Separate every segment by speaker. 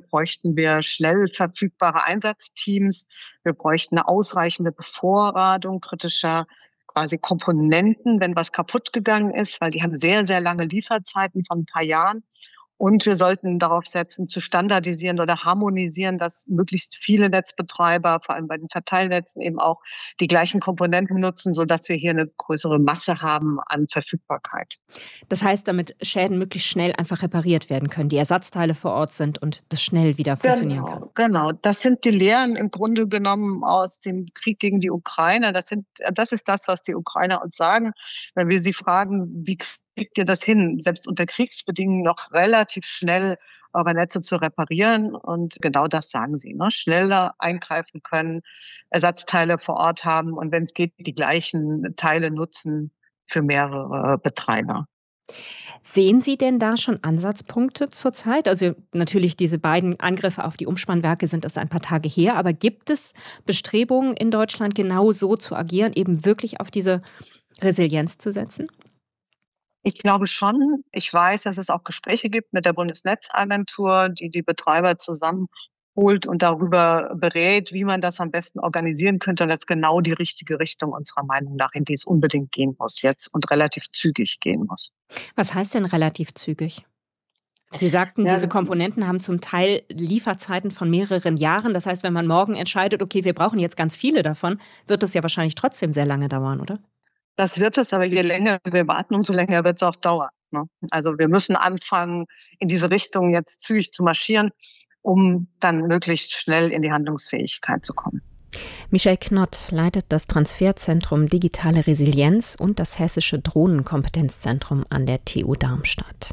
Speaker 1: bräuchten wir schnell verfügbare Einsatzteams. Wir bräuchten eine ausreichende Bevorratung kritischer quasi Komponenten, wenn was kaputt gegangen ist, weil die haben sehr, sehr lange Lieferzeiten von ein paar Jahren. Und wir sollten darauf setzen, zu standardisieren oder harmonisieren, dass möglichst viele Netzbetreiber, vor allem bei den Verteilnetzen, eben auch die gleichen Komponenten nutzen, sodass wir hier eine größere Masse haben an Verfügbarkeit.
Speaker 2: Das heißt, damit Schäden möglichst schnell einfach repariert werden können, die Ersatzteile vor Ort sind und das schnell wieder funktionieren kann.
Speaker 1: Genau. Das sind die Lehren im Grunde genommen aus dem Krieg gegen die Ukraine. Das ist das, was die Ukrainer uns sagen, wenn wir sie fragen, wie kriegt ihr das hin, selbst unter Kriegsbedingungen noch relativ schnell eure Netze zu reparieren? Und genau das sagen sie, ne? Schneller eingreifen können, Ersatzteile vor Ort haben und wenn es geht, die gleichen Teile nutzen für mehrere Betreiber.
Speaker 2: Sehen Sie denn da schon Ansatzpunkte zurzeit? Also natürlich diese beiden Angriffe auf die Umspannwerke sind erst ein paar Tage her, aber gibt es Bestrebungen in Deutschland genau so zu agieren, eben wirklich auf diese Resilienz zu setzen?
Speaker 1: Ich glaube schon. Ich weiß, dass es auch Gespräche gibt mit der Bundesnetzagentur, die die Betreiber zusammenholt und darüber berät, wie man das am besten organisieren könnte. Und das ist genau die richtige Richtung unserer Meinung nach, in die es unbedingt gehen muss jetzt und relativ zügig gehen muss.
Speaker 2: Was heißt denn relativ zügig? Sie sagten,
Speaker 1: Ja,
Speaker 2: diese Komponenten haben zum Teil Lieferzeiten von mehreren Jahren. Das heißt, wenn man morgen entscheidet, okay, wir brauchen jetzt ganz viele davon, wird das ja wahrscheinlich trotzdem sehr lange dauern, oder?
Speaker 1: das wird es, aber je länger wir warten, umso länger wird es auch dauern, ne? Also wir müssen anfangen, in diese Richtung jetzt zügig zu marschieren, um dann möglichst schnell in die Handlungsfähigkeit zu kommen.
Speaker 2: Michelle Knott leitet das Transferzentrum Digitale Resilienz und das Hessische Drohnenkompetenzzentrum an der TU Darmstadt.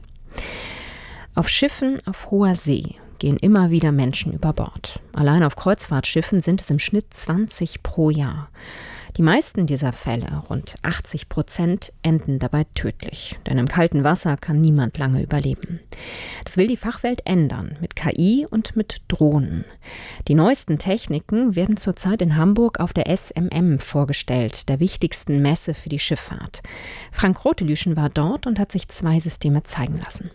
Speaker 2: Auf Schiffen auf hoher See gehen immer wieder Menschen über Bord. Allein auf Kreuzfahrtschiffen sind es im Schnitt 20 pro Jahr. Die meisten dieser Fälle, rund 80%, enden dabei tödlich. Denn im kalten Wasser kann niemand lange überleben. Das will die Fachwelt ändern, mit KI und mit Drohnen. Die neuesten Techniken werden zurzeit in Hamburg auf der SMM vorgestellt, der wichtigsten Messe für die Schifffahrt. Frank Rotelüschen war dort und hat sich 2 Systeme zeigen lassen.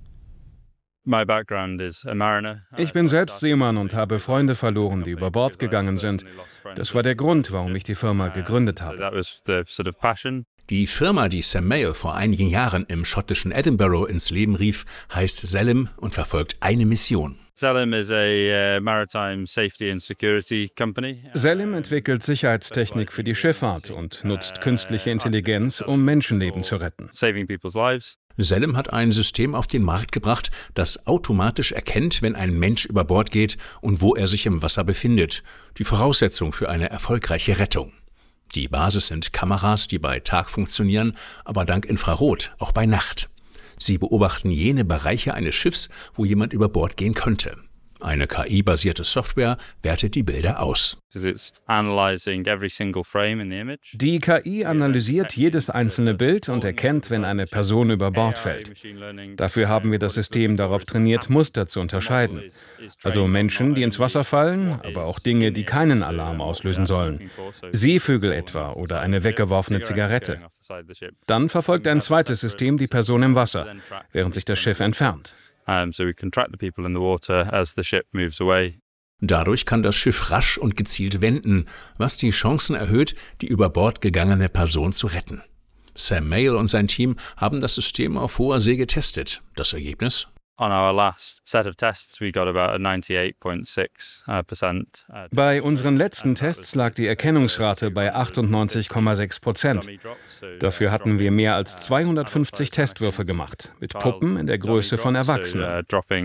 Speaker 3: Ich bin selbst Seemann und habe Freunde verloren, die über Bord gegangen sind. Das war der Grund, warum ich die Firma gegründet habe.
Speaker 4: Die Firma, die Sam Mail vor einigen Jahren im schottischen Edinburgh ins Leben rief, heißt Xelem und verfolgt eine Mission.
Speaker 3: Xelem entwickelt Sicherheitstechnik für die Schifffahrt und nutzt künstliche Intelligenz, um Menschenleben zu retten.
Speaker 4: Xelem hat ein System auf den Markt gebracht, das automatisch erkennt, wenn ein Mensch über Bord geht und wo er sich im Wasser befindet. Die Voraussetzung für eine erfolgreiche Rettung. Die Basis sind Kameras, die bei Tag funktionieren, aber dank Infrarot auch bei Nacht. Sie beobachten jene Bereiche eines Schiffs, wo jemand über Bord gehen könnte. Eine KI-basierte Software wertet die Bilder aus.
Speaker 3: Die KI analysiert jedes einzelne Bild und erkennt, wenn eine Person über Bord fällt. Dafür haben wir das System darauf trainiert, Muster zu unterscheiden. Also Menschen, die ins Wasser fallen, aber auch Dinge, die keinen Alarm auslösen sollen. Seevögel etwa oder eine weggeworfene Zigarette. Dann verfolgt ein zweites System die Person im Wasser, während sich das Schiff entfernt.
Speaker 4: Dadurch kann das Schiff rasch und gezielt wenden, was die Chancen erhöht, die über Bord gegangene Person zu retten. Sam Mail und sein Team haben das System auf hoher See getestet. Das Ergebnis?
Speaker 3: Bei unseren letzten Tests lag die Erkennungsrate bei 98,6%. Dafür hatten wir mehr als 250 Testwürfe gemacht, mit Puppen in der Größe von Erwachsenen.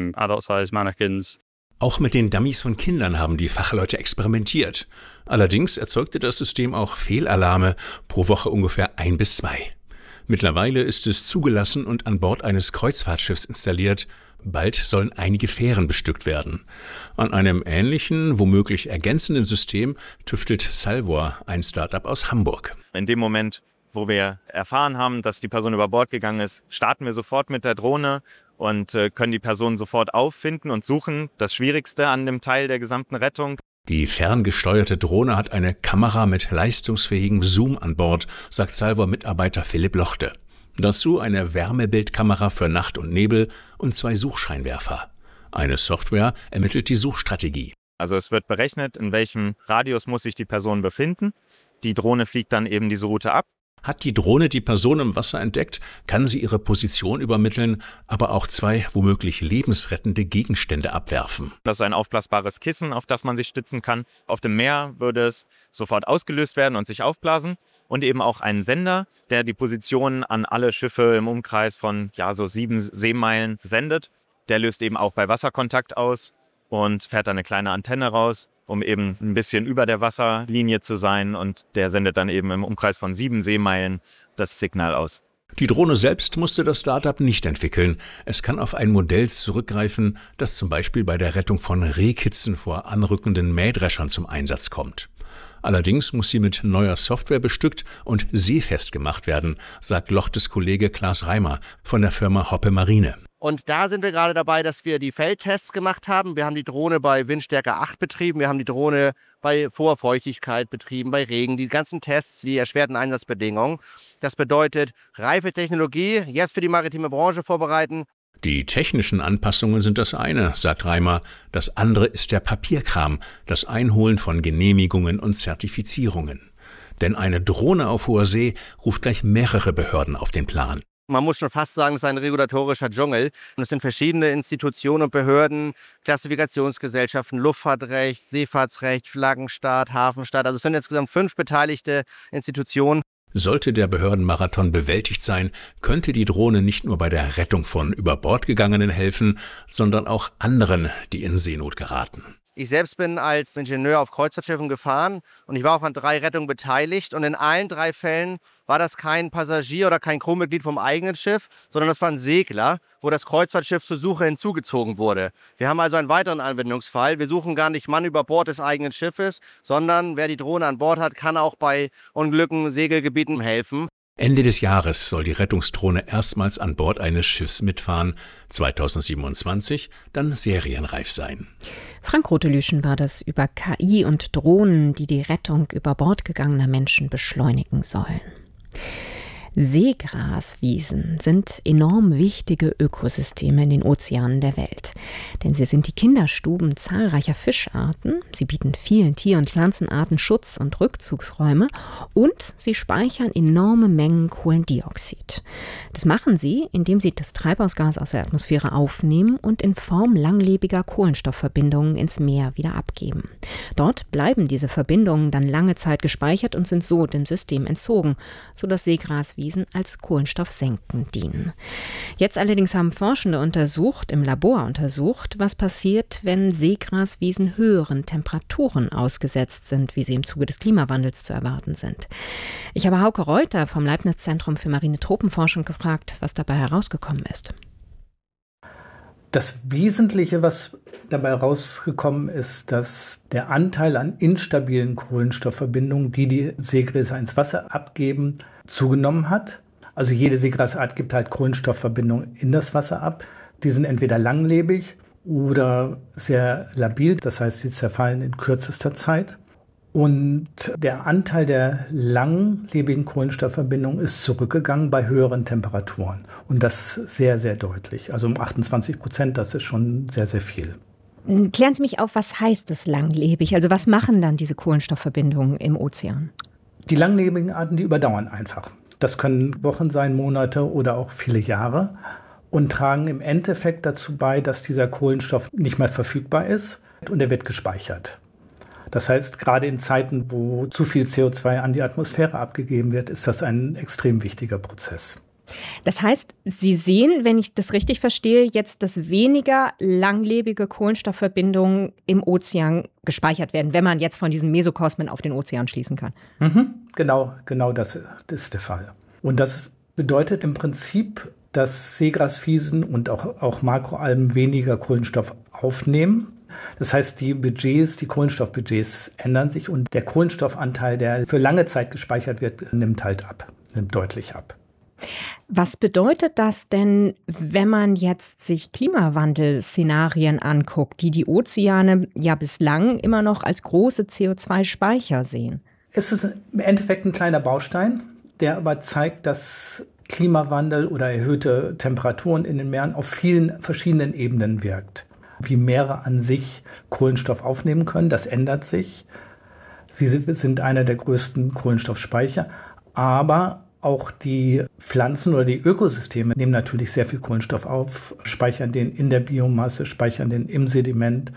Speaker 4: Auch mit den Dummies von Kindern haben die Fachleute experimentiert. Allerdings erzeugte das System auch Fehlalarme, pro Woche ungefähr 1 bis 2. Mittlerweile ist es zugelassen und an Bord eines Kreuzfahrtschiffs installiert. Bald sollen einige Fähren bestückt werden. An einem ähnlichen, womöglich ergänzenden System tüftelt Salvor, ein Start-up aus Hamburg.
Speaker 5: In dem Moment, wo wir erfahren haben, dass die Person über Bord gegangen ist, starten wir sofort mit der Drohne und können die Person sofort auffinden und suchen. Das Schwierigste an dem Teil der gesamten Rettung.
Speaker 4: Die ferngesteuerte Drohne hat eine Kamera mit leistungsfähigem Zoom an Bord, sagt Salvor-Mitarbeiter Philipp Lochte. Dazu eine Wärmebildkamera für Nacht und Nebel und 2 Suchscheinwerfer. Eine Software ermittelt die Suchstrategie.
Speaker 5: Also es wird berechnet, in welchem Radius muss sich die Person befinden. Die Drohne fliegt dann eben diese Route ab.
Speaker 4: Hat die Drohne die Person im Wasser entdeckt, kann sie ihre Position übermitteln, aber auch 2 womöglich lebensrettende Gegenstände abwerfen.
Speaker 5: Das ist ein aufblasbares Kissen, auf das man sich stützen kann. Auf dem Meer würde es sofort ausgelöst werden und sich aufblasen. Und eben auch einen Sender, der die Position an alle Schiffe im Umkreis von so 7 Seemeilen sendet. Der löst eben auch bei Wasserkontakt aus und fährt dann eine kleine Antenne raus, um eben ein bisschen über der Wasserlinie zu sein. Und der sendet dann eben im Umkreis von 7 Seemeilen das Signal aus.
Speaker 4: Die Drohne selbst musste das Startup nicht entwickeln. Es kann auf ein Modell zurückgreifen, das zum Beispiel bei der Rettung von Rehkitzen vor anrückenden Mähdreschern zum Einsatz kommt. Allerdings muss sie mit neuer Software bestückt und seefest gemacht werden, sagt Lochtes Kollege Klaas Reimer von der Firma Hoppe Marine.
Speaker 6: Und da sind wir gerade dabei, dass wir die Feldtests gemacht haben. Wir haben die Drohne bei Windstärke 8 betrieben, wir haben die Drohne bei Vorfeuchtigkeit betrieben, bei Regen. Die ganzen Tests, die erschwerten Einsatzbedingungen. Das bedeutet, reife Technologie, jetzt für die maritime Branche vorbereiten.
Speaker 4: Die technischen Anpassungen sind das eine, sagt Reimer. Das andere ist der Papierkram, das Einholen von Genehmigungen und Zertifizierungen. Denn eine Drohne auf hoher See ruft gleich mehrere Behörden auf den Plan.
Speaker 6: Man muss schon fast sagen, es ist ein regulatorischer Dschungel. Und es sind verschiedene Institutionen und Behörden, Klassifikationsgesellschaften, Luftfahrtrecht, Seefahrtsrecht, Flaggenstaat, Hafenstaat. Also es sind insgesamt 5 beteiligte Institutionen.
Speaker 4: Sollte der Behördenmarathon bewältigt sein, könnte die Drohne nicht nur bei der Rettung von über Bord gegangenen helfen, sondern auch anderen, die in Seenot geraten.
Speaker 6: Ich selbst bin als Ingenieur auf Kreuzfahrtschiffen gefahren und ich war auch an 3 Rettungen beteiligt. Und in allen 3 Fällen war das kein Passagier oder kein Crewmitglied vom eigenen Schiff, sondern das war ein Segler, wo das Kreuzfahrtschiff zur Suche hinzugezogen wurde. Wir haben also einen weiteren Anwendungsfall. Wir suchen gar nicht Mann über Bord des eigenen Schiffes, sondern wer die Drohne an Bord hat, kann auch bei Unglücken, Segelgebieten helfen.
Speaker 4: Ende des Jahres soll die Rettungsdrohne erstmals an Bord eines Schiffs mitfahren, 2027 dann serienreif sein.
Speaker 2: Frank Rotelüschen war das über KI und Drohnen, die die Rettung über Bord gegangener Menschen beschleunigen sollen. Seegraswiesen sind enorm wichtige Ökosysteme in den Ozeanen der Welt. Denn sie sind die Kinderstuben zahlreicher Fischarten, sie bieten vielen Tier- und Pflanzenarten Schutz- und Rückzugsräume und sie speichern enorme Mengen Kohlendioxid. Das machen sie, indem sie das Treibhausgas aus der Atmosphäre aufnehmen und in Form langlebiger Kohlenstoffverbindungen ins Meer wieder abgeben. Dort bleiben diese Verbindungen dann lange Zeit gespeichert und sind so dem System entzogen, sodass Seegraswiesen als Kohlenstoffsenken dienen. Jetzt allerdings haben Forschende im Labor untersucht, was passiert, wenn Seegraswiesen höheren Temperaturen ausgesetzt sind, wie sie im Zuge des Klimawandels zu erwarten sind. Ich habe Hauke Reuter vom Leibniz-Zentrum für marine Tropenforschung gefragt, was dabei herausgekommen ist.
Speaker 7: Das Wesentliche, was dabei herausgekommen ist, dass der Anteil an instabilen Kohlenstoffverbindungen, die Seegräser ins Wasser abgeben, zugenommen hat. Also jede Seegrasart gibt halt Kohlenstoffverbindungen in das Wasser ab. Die sind entweder langlebig oder sehr labil, das heißt, sie zerfallen in kürzester Zeit. Und der Anteil der langlebigen Kohlenstoffverbindungen ist zurückgegangen bei höheren Temperaturen. Und das sehr, sehr deutlich. Also um 28%, das ist schon sehr, sehr viel.
Speaker 2: Klären Sie mich auf, was heißt das langlebig? Also was machen dann diese Kohlenstoffverbindungen im Ozean?
Speaker 7: Die langlebigen Arten, die überdauern einfach. Das können Wochen sein, Monate oder auch viele Jahre und tragen im Endeffekt dazu bei, dass dieser Kohlenstoff nicht mehr verfügbar ist und er wird gespeichert. Das heißt, gerade in Zeiten, wo zu viel CO2 an die Atmosphäre abgegeben wird, ist das ein extrem wichtiger Prozess.
Speaker 2: Das heißt, Sie sehen, wenn ich das richtig verstehe, jetzt, dass weniger langlebige Kohlenstoffverbindungen im Ozean gespeichert werden, wenn man jetzt von diesen Mesokosmen auf den Ozean schließen kann.
Speaker 7: Genau das ist der Fall. Und das bedeutet im Prinzip, dass Seegraswiesen und auch Makroalgen weniger Kohlenstoff aufnehmen. Das heißt, die Kohlenstoffbudgets ändern sich und der Kohlenstoffanteil, der für lange Zeit gespeichert wird, nimmt deutlich ab.
Speaker 2: Was bedeutet das denn, wenn man jetzt sich Klimawandelszenarien anguckt, die Ozeane ja bislang immer noch als große CO2-Speicher sehen?
Speaker 7: Es ist im Endeffekt ein kleiner Baustein, der aber zeigt, dass Klimawandel oder erhöhte Temperaturen in den Meeren auf vielen verschiedenen Ebenen wirkt. wie Meere an sich Kohlenstoff aufnehmen können. Das ändert sich. Sie sind einer der größten Kohlenstoffspeicher, aber auch die Pflanzen oder die Ökosysteme nehmen natürlich sehr viel Kohlenstoff auf, speichern den in der Biomasse, speichern den im Sediment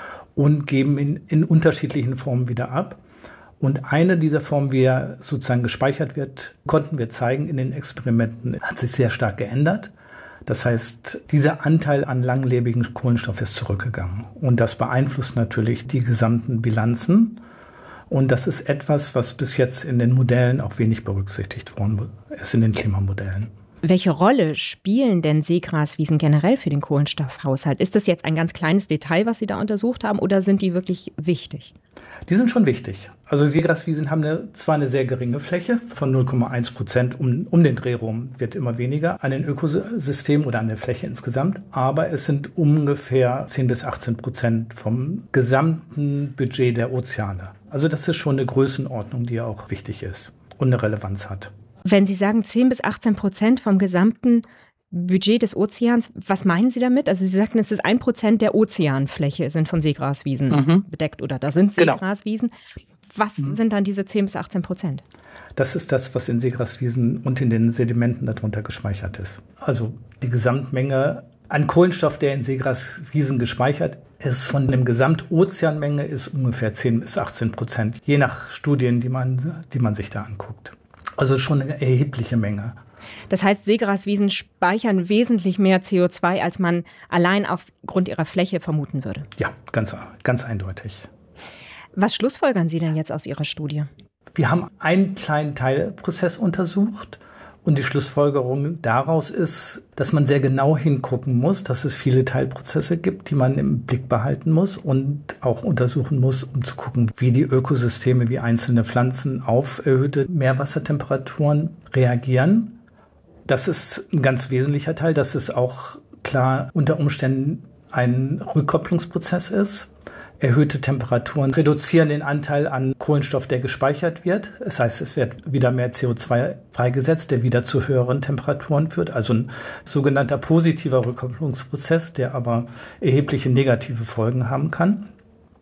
Speaker 7: und geben ihn in unterschiedlichen Formen wieder ab. Und eine dieser Formen, wie er sozusagen gespeichert wird, konnten wir zeigen in den Experimenten, hat sich sehr stark geändert. Das heißt, dieser Anteil an langlebigen Kohlenstoff ist zurückgegangen. Und das beeinflusst natürlich die gesamten Bilanzen. Und das ist etwas, was bis jetzt in den Modellen auch wenig berücksichtigt worden ist, in den Klimamodellen.
Speaker 2: Welche Rolle spielen denn Seegraswiesen generell für den Kohlenstoffhaushalt? Ist das jetzt ein ganz kleines Detail, was Sie da untersucht haben, oder sind die wirklich wichtig?
Speaker 7: Die sind schon wichtig. Also Seegraswiesen haben zwar eine sehr geringe Fläche von 0,1%, um den Dreh rum wird immer weniger an den Ökosystemen oder an der Fläche insgesamt, aber es sind ungefähr 10-18% vom gesamten Budget der Ozeane. Also das ist schon eine Größenordnung, die auch wichtig ist und eine Relevanz hat.
Speaker 2: Wenn Sie sagen 10-18% vom gesamten Budget des Ozeans, was meinen Sie damit? Also Sie sagten, es ist 1% der Ozeanfläche sind von Seegraswiesen bedeckt oder da sind Seegraswiesen. Genau. Was sind dann diese 10-18%?
Speaker 7: Das ist das, was in Seegraswiesen und in den Sedimenten darunter gespeichert ist. Also die Gesamtmenge an Kohlenstoff, der in Seegraswiesen gespeichert ist, von der Gesamtozeanmenge ist ungefähr 10-18%, je nach Studien, die man sich da anguckt. Also schon eine erhebliche Menge.
Speaker 2: Das heißt, Seegraswiesen speichern wesentlich mehr CO2, als man allein aufgrund ihrer Fläche vermuten würde.
Speaker 7: Ja, ganz eindeutig.
Speaker 2: Was schlussfolgern Sie denn jetzt aus Ihrer Studie?
Speaker 7: Wir haben einen kleinen Teilprozess untersucht. Und die Schlussfolgerung daraus ist, dass man sehr genau hingucken muss, dass es viele Teilprozesse gibt, die man im Blick behalten muss und auch untersuchen muss, um zu gucken, wie die Ökosysteme, wie einzelne Pflanzen auf erhöhte Meerwassertemperaturen reagieren. Das ist ein ganz wesentlicher Teil, dass es auch klar unter Umständen ein Rückkopplungsprozess ist. Erhöhte Temperaturen reduzieren den Anteil an Kohlenstoff, der gespeichert wird. Das heißt, es wird wieder mehr CO2 freigesetzt, der wieder zu höheren Temperaturen führt. Also ein sogenannter positiver Rückkopplungsprozess, der aber erhebliche negative Folgen haben kann.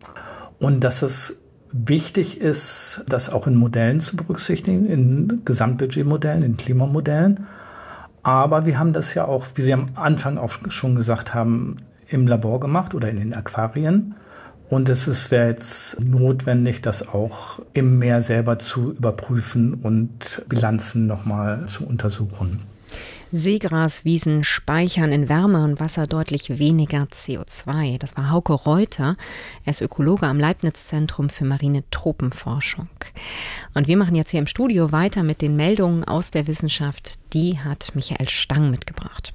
Speaker 7: Und dass es wichtig ist, das auch in Modellen zu berücksichtigen, in Gesamtbudgetmodellen, in Klimamodellen. Aber wir haben das ja auch, wie Sie am Anfang auch schon gesagt haben, im Labor gemacht oder in den Aquarien. Und es wäre jetzt notwendig, das auch im Meer selber zu überprüfen und Bilanzen nochmal zu untersuchen.
Speaker 2: Seegraswiesen speichern in Wärme und Wasser deutlich weniger CO2. Das war Hauke Reuter. Er ist Ökologe am Leibniz-Zentrum für marine Tropenforschung. Und wir machen jetzt hier im Studio weiter mit den Meldungen aus der Wissenschaft. Die hat Michael Stang mitgebracht.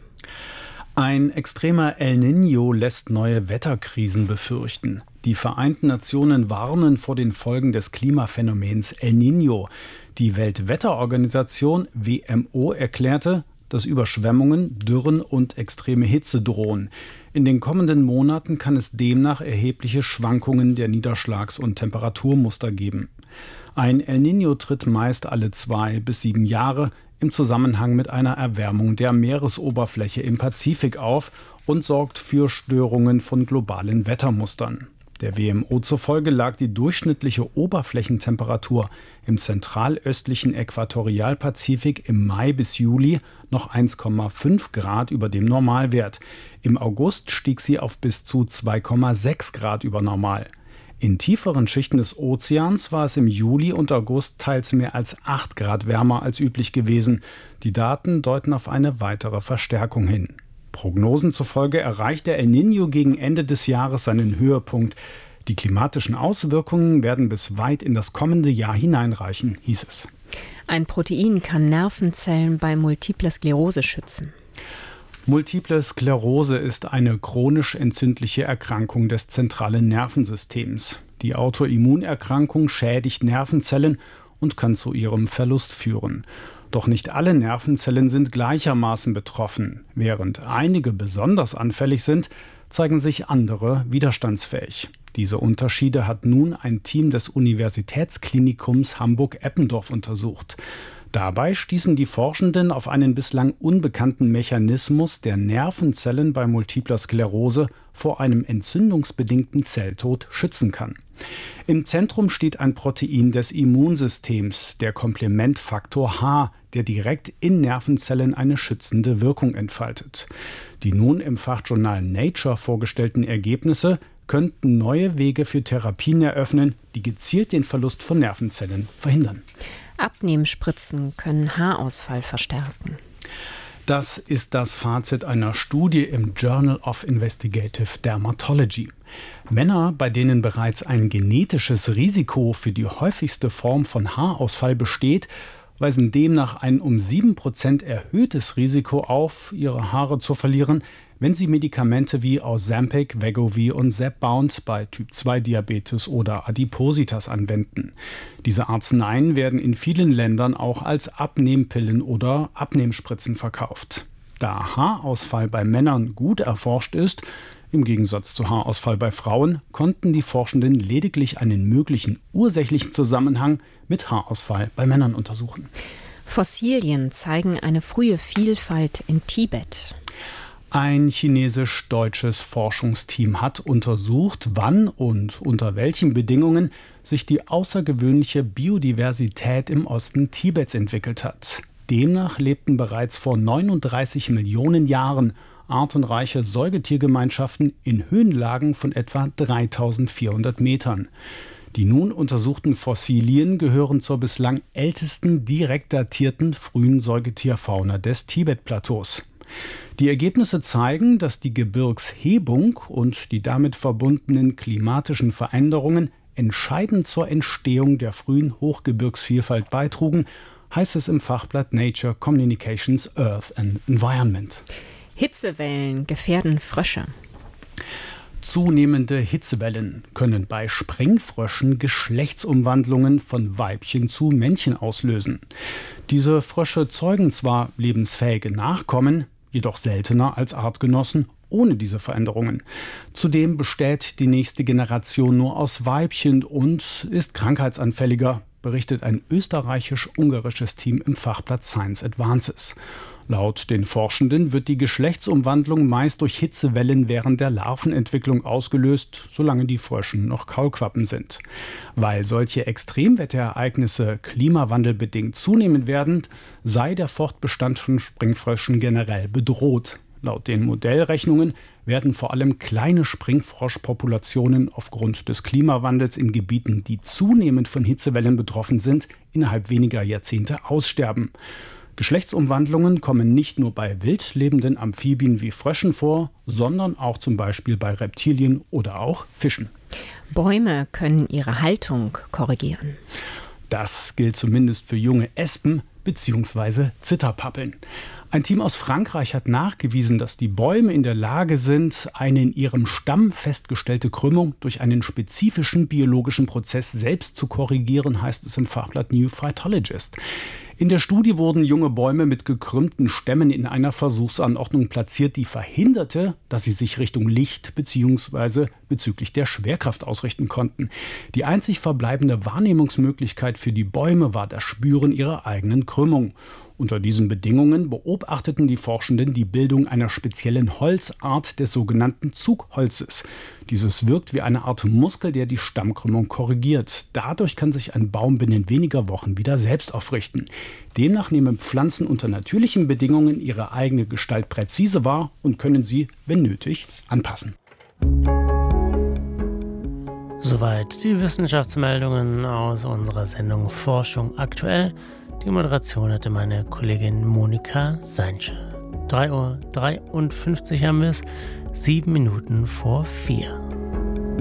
Speaker 8: Ein extremer El Niño lässt neue Wetterkrisen befürchten. Die Vereinten Nationen warnen vor den Folgen des Klimaphänomens El Niño. Die Weltwetterorganisation WMO erklärte, dass Überschwemmungen, Dürren und extreme Hitze drohen. In den kommenden Monaten kann es demnach erhebliche Schwankungen der Niederschlags- und Temperaturmuster geben. Ein El Niño tritt meist alle 2 bis 7 Jahre im Zusammenhang mit einer Erwärmung der Meeresoberfläche im Pazifik auf und sorgt für Störungen von globalen Wettermustern. Der WMO zufolge lag die durchschnittliche Oberflächentemperatur im zentralöstlichen Äquatorialpazifik im Mai bis Juli noch 1,5 Grad über dem Normalwert. Im August stieg sie auf bis zu 2,6 Grad über Normal. In tieferen Schichten des Ozeans war es im Juli und August teils mehr als 8 Grad wärmer als üblich gewesen. Die Daten deuten auf eine weitere Verstärkung hin. Prognosen zufolge erreicht der El Niño gegen Ende des Jahres seinen Höhepunkt. Die klimatischen Auswirkungen werden bis weit in das kommende Jahr hineinreichen, hieß es.
Speaker 2: Ein Protein kann Nervenzellen bei Multipler Sklerose schützen.
Speaker 8: Multiple Sklerose ist eine chronisch entzündliche Erkrankung des zentralen Nervensystems. Die Autoimmunerkrankung schädigt Nervenzellen und kann zu ihrem Verlust führen. Doch nicht alle Nervenzellen sind gleichermaßen betroffen. Während einige besonders anfällig sind, zeigen sich andere widerstandsfähig. Diese Unterschiede hat nun ein Team des Universitätsklinikums Hamburg-Eppendorf untersucht. Dabei stießen die Forschenden auf einen bislang unbekannten Mechanismus der Nervenzellen bei multipler Sklerose vor einem entzündungsbedingten Zelltod schützen kann. Im Zentrum steht ein Protein des Immunsystems, der Komplementfaktor H, der direkt in Nervenzellen eine schützende Wirkung entfaltet. Die nun im Fachjournal Nature vorgestellten Ergebnisse könnten neue Wege für Therapien eröffnen, die gezielt den Verlust von Nervenzellen verhindern.
Speaker 2: Abnehmspritzen können Haarausfall verstärken.
Speaker 8: Das ist das Fazit einer Studie im Journal of Investigative Dermatology. Männer, bei denen bereits ein genetisches Risiko für die häufigste Form von Haarausfall besteht, weisen demnach ein um 7% erhöhtes Risiko auf, ihre Haare zu verlieren, wenn sie Medikamente wie Ozempic, Wegovy und Zepbound bei Typ-2-Diabetes oder Adipositas anwenden. Diese Arzneien werden in vielen Ländern auch als Abnehmpillen oder Abnehmspritzen verkauft. Da Haarausfall bei Männern gut erforscht ist, im Gegensatz zu Haarausfall bei Frauen, konnten die Forschenden lediglich einen möglichen ursächlichen Zusammenhang mit Haarausfall bei Männern untersuchen.
Speaker 2: Fossilien zeigen eine frühe Vielfalt in Tibet.
Speaker 8: Ein chinesisch-deutsches Forschungsteam hat untersucht, wann und unter welchen Bedingungen sich die außergewöhnliche Biodiversität im Osten Tibets entwickelt hat. Demnach lebten bereits vor 39 Millionen Jahren artenreiche Säugetiergemeinschaften in Höhenlagen von etwa 3400 Metern. Die nun untersuchten Fossilien gehören zur bislang ältesten direkt datierten frühen Säugetierfauna des Tibet-Plateaus. Die Ergebnisse zeigen, dass die Gebirgshebung und die damit verbundenen klimatischen Veränderungen entscheidend zur Entstehung der frühen Hochgebirgsvielfalt beitrugen, heißt es im Fachblatt Nature Communications Earth and Environment.
Speaker 2: Hitzewellen gefährden Frösche.
Speaker 8: Zunehmende Hitzewellen können bei Springfröschen Geschlechtsumwandlungen von Weibchen zu Männchen auslösen. Diese Frösche zeugen zwar lebensfähige Nachkommen, jedoch seltener als Artgenossen ohne diese Veränderungen. Zudem besteht die nächste Generation nur aus Weibchen und ist krankheitsanfälliger, berichtet ein österreichisch-ungarisches Team im Fachblatt Science Advances. Laut den Forschenden wird die Geschlechtsumwandlung meist durch Hitzewellen während der Larvenentwicklung ausgelöst, solange die Frösche noch Kaulquappen sind. Weil solche Extremwetterereignisse klimawandelbedingt zunehmen werden, sei der Fortbestand von Springfröschen generell bedroht. Laut den Modellrechnungen werden vor allem kleine Springfroschpopulationen aufgrund des Klimawandels in Gebieten, die zunehmend von Hitzewellen betroffen sind, innerhalb weniger Jahrzehnte aussterben. Geschlechtsumwandlungen kommen nicht nur bei wild lebenden Amphibien wie Fröschen vor, sondern auch zum Beispiel bei Reptilien oder auch Fischen.
Speaker 2: Bäume können ihre Haltung korrigieren.
Speaker 8: Das gilt zumindest für junge Espen bzw. Zitterpappeln. Ein Team aus Frankreich hat nachgewiesen, dass die Bäume in der Lage sind, eine in ihrem Stamm festgestellte Krümmung durch einen spezifischen biologischen Prozess selbst zu korrigieren, heißt es im Fachblatt New Phytologist. In der Studie wurden junge Bäume mit gekrümmten Stämmen in einer Versuchsanordnung platziert, die verhinderte, dass sie sich Richtung Licht bzw. bezüglich der Schwerkraft ausrichten konnten. Die einzig verbleibende Wahrnehmungsmöglichkeit für die Bäume war das Spüren ihrer eigenen Krümmung. Unter diesen Bedingungen beobachteten die Forschenden die Bildung einer speziellen Holzart des sogenannten Zugholzes. Dieses wirkt wie eine Art Muskel, der die Stammkrümmung korrigiert. Dadurch kann sich ein Baum binnen weniger Wochen wieder selbst aufrichten. Demnach nehmen Pflanzen unter natürlichen Bedingungen ihre eigene Gestalt präzise wahr und können sie, wenn nötig, anpassen.
Speaker 9: Soweit die Wissenschaftsmeldungen aus unserer Sendung Forschung aktuell. Die Moderation hatte meine Kollegin Monika Seinsche. 3:53 Uhr haben wir es, 7 Minuten vor 4.